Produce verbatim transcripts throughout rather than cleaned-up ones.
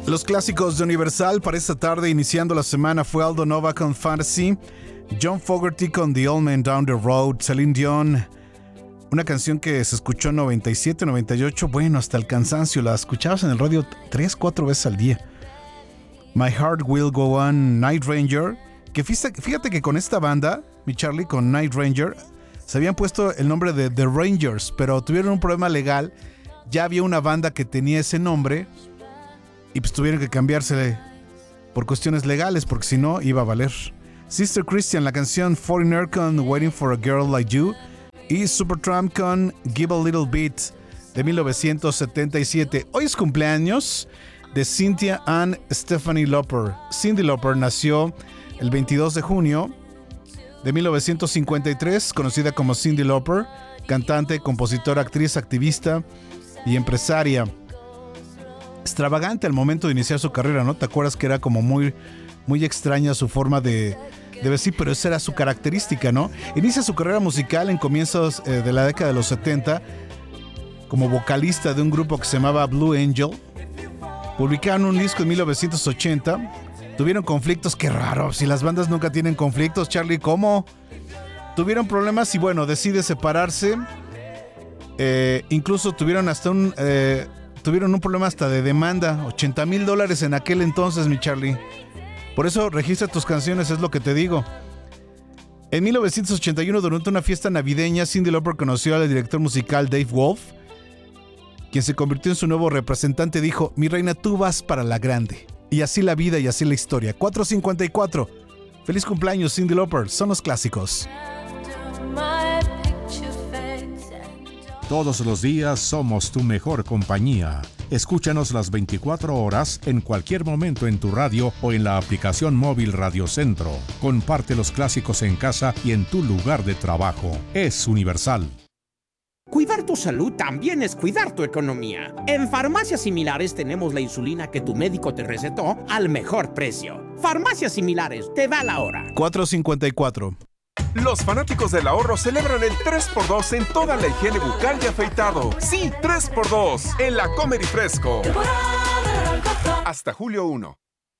Los clásicos de Universal para esta tarde, iniciando la semana, fue Aldo Nova con Fantasy, John Fogerty con The Old Man Down the Road, Celine Dion, una canción que se escuchó en noventa y siete, noventa y ocho, bueno, hasta el cansancio, la escuchabas en el radio tres, cuatro veces al día. My Heart Will Go On, Night Ranger, que fíjate, fíjate que con esta banda, mi Charlie, con Night Ranger, se habían puesto el nombre de The Rangers, pero tuvieron un problema legal. Ya había una banda que tenía ese nombre y pues tuvieron que cambiársele por cuestiones legales, porque si no iba a valer. Sister Christian, la canción Foreigner con Waiting for a Girl Like You, y Supertramp con Give a Little Bit de mil novecientos setenta y siete. Hoy es cumpleaños de Cynthia Ann Stephanie Lauper. Cyndi Lauper nació el veintidós de junio de mil novecientos cincuenta y tres, conocida como Cyndi Lauper, cantante, compositora, actriz, activista y empresaria. Extravagante al momento de iniciar su carrera, ¿no? ¿Te acuerdas que era como muy, muy extraña su forma de, de vestir? Pero esa era su característica, ¿no? Inicia su carrera musical en comienzos eh, de la década de los setenta como vocalista de un grupo que se llamaba Blue Angel. Publicaron un disco en mil novecientos ochenta. Tuvieron conflictos, qué raro, si las bandas nunca tienen conflictos, Charlie, ¿cómo? Tuvieron problemas y bueno, decide separarse. Eh, incluso tuvieron hasta un eh, tuvieron un problema hasta de demanda, ochenta mil dólares en aquel entonces, mi Charlie. Por eso registra tus canciones, es lo que te digo. En mil novecientos ochenta y uno, durante una fiesta navideña, Cyndi Lauper conoció al director musical Dave Wolf, quien se convirtió en su nuevo representante. Dijo: mi reina, tú vas para la grande. Y así la vida y así la historia. cuatro cincuenta y cuatro. Feliz cumpleaños, Cyndi Lauper. Son los clásicos. Todos los días somos tu mejor compañía. Escúchanos las veinticuatro horas en cualquier momento en tu radio o en la aplicación móvil Radio Centro. Comparte los clásicos en casa y en tu lugar de trabajo. Es Universal. Cuidar tu salud también es cuidar tu economía. En Farmacias Similares tenemos la insulina que tu médico te recetó al mejor precio. Farmacias Similares, te da la hora. cuatro cincuenta y cuatro. Los fanáticos del ahorro celebran el tres por dos en toda la higiene bucal y afeitado. Sí, tres por dos en la Comer y Fresco. Hasta julio primero.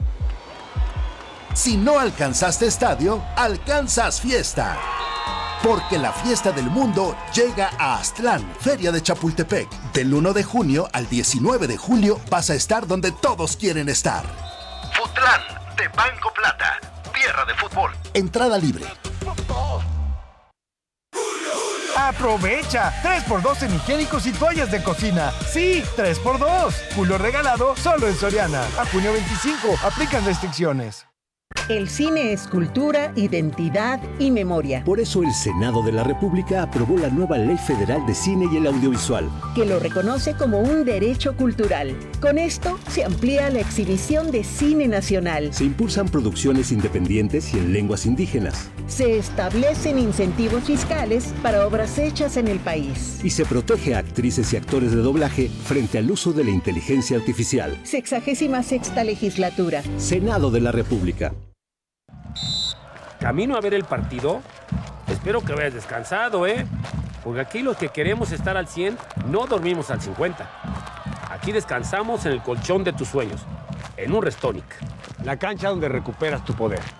Si no alcanzaste estadio, alcanzas fiesta. Porque la fiesta del mundo llega a Aztlán, Feria de Chapultepec. Del uno de junio al diecinueve de julio vas a estar donde todos quieren estar. Futlán, de Banco Plata, tierra de fútbol. Entrada libre. ¡Aprovecha! tres por dos en higiénicos y toallas de cocina. ¡Sí! tres por dos. Julio regalado solo en Soriana. A junio veinticinco. Aplican restricciones. El cine es cultura, identidad y memoria. Por eso el Senado de la República aprobó la nueva Ley Federal de Cine y el Audiovisual, que lo reconoce como un derecho cultural. Con esto se amplía la exhibición de cine nacional. Se impulsan producciones independientes y en lenguas indígenas. Se establecen incentivos fiscales para obras hechas en el país. Y se protege a actrices y actores de doblaje frente al uso de la inteligencia artificial. Sexagésima sexta legislatura. Senado de la República. Camino a ver el partido. Espero que vayas descansado, ¿eh? Porque aquí los que queremos estar al cien no dormimos al cincuenta. Aquí descansamos en el colchón de tus sueños, en un Restonic. La cancha donde recuperas tu poder.